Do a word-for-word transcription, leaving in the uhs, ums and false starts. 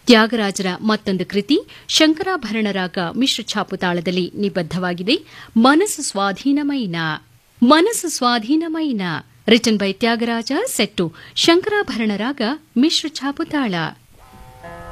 ತ್ಯಾಗರಾಜರ ಮತ್ತೊಂದು ಕೃತಿ ಶಂಕರಾಭರಣ ರಾಗ ಮಿಶ್ರ ಛಾಪುತಾಳದಲ್ಲಿ ನಿಬದ್ಧವಾಗಿದೆ. ಮನಸ್ಸು ಸ್ವಾಧೀನಮೈನ ಮನಸ್ಸು ಸ್ವಾಧೀನಮೈನ written by Tyagaraja, set Shankarabharana ರಾಗ ಮಿಶ್ರ ಛಾಪುತಾಳ.